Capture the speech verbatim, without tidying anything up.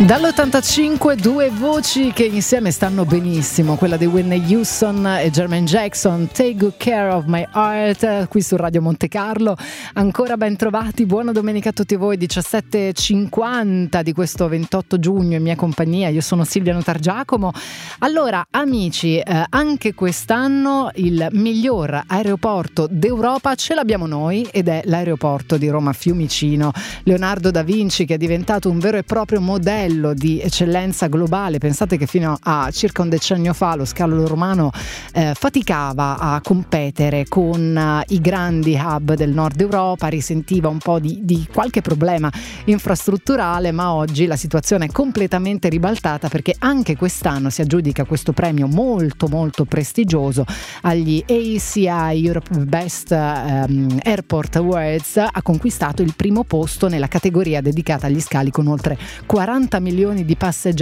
Dall'ottantacinque due voci che insieme stanno benissimo, quella di Whitney Houston e Jermaine Jackson, Take Good Care of My Heart, qui su Radio Monte Carlo. Ancora ben trovati, buona domenica a tutti voi, diciassette e cinquanta di questo ventotto giugno in mia compagnia. Io sono Silvia Notargiacomo. Allora amici, eh, anche quest'anno il miglior aeroporto d'Europa ce l'abbiamo noi ed è l'aeroporto di Roma Fiumicino. Leonardo da Vinci, che è diventato un vero e proprio modello di eccellenza globale. Pensate che fino a circa un decennio fa lo scalo romano eh, faticava a competere con uh, i grandi hub del nord Europa, risentiva un po' di, di qualche problema infrastrutturale, ma oggi la situazione è completamente ribaltata, perché anche quest'anno si aggiudica questo premio molto molto prestigioso agli A C I Europe Best um, Airport Awards. Ha conquistato il primo posto nella categoria dedicata agli scali con oltre quaranta milioni di passeggeri